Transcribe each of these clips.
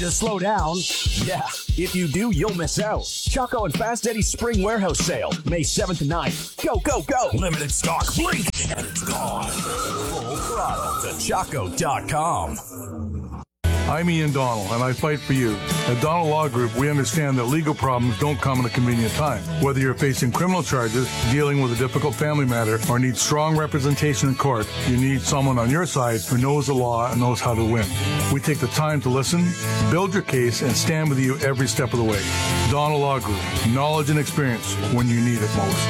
To slow down? Yeah, if you do, you'll miss out. Choco and Fast Eddie's Spring Warehouse Sale, May 7th to 9th. Go, go, go! Limited stock, blink, and it's gone. Full throttle to Choco.com. I'm Ian Donald, and I fight for you. At Donald Law Group, we understand that legal problems don't come at a convenient time. Whether you're facing criminal charges, dealing with a difficult family matter, or need strong representation in court, you need someone on your side who knows the law and knows how to win. We take the time to listen, build your case, and stand with you every step of the way. Donald Law Group, knowledge and experience when you need it most.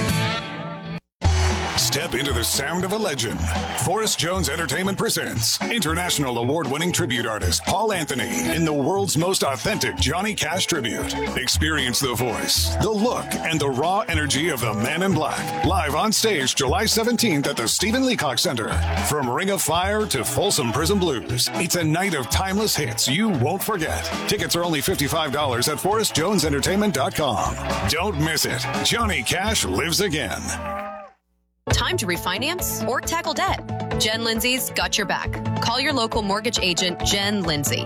Step into the sound of a legend. Forrest Jones Entertainment presents international award-winning tribute artist Paul Anthony in the world's most authentic Johnny Cash tribute. Experience the voice, the look, and the raw energy of the Man in Black. Live on stage July 17th at the Stephen Leacock Center. From Ring of Fire to Folsom Prison Blues, it's a night of timeless hits you won't forget. Tickets are only $55 at ForrestJonesEntertainment.com. Don't miss it. Johnny Cash lives again. Time to refinance or tackle debt? Jen Lindsay's got your back. Call your local mortgage agent, Jen Lindsay,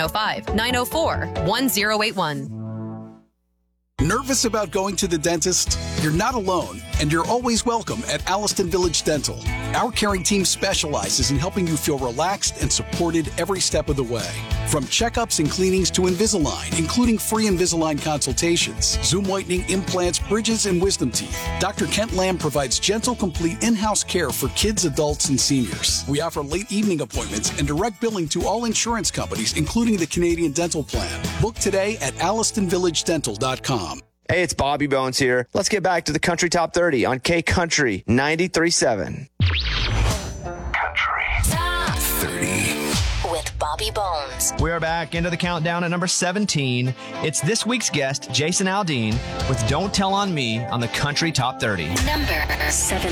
905-904-1081. Nervous about going to the dentist? You're not alone, and you're always welcome at Alliston Village Dental. Our caring team specializes in helping you feel relaxed and supported every step of the way. From checkups and cleanings to Invisalign, including free Invisalign consultations, Zoom whitening, implants, bridges, and wisdom teeth. Dr. Kent Lamb provides gentle, complete in-house care for kids, adults, and seniors. We offer late evening appointments and direct billing to all insurance companies, including the Canadian Dental Plan. Book today at AllistonVillageDental.com. Hey, it's Bobby Bones here. Let's get back to the Country Top 30 on K Country 93.7. Country Top 30 with Bobby Bones. We are back into the countdown at number 17. It's this week's guest, Jason Aldean, with Don't Tell on Me on the Country Top 30. Number 7.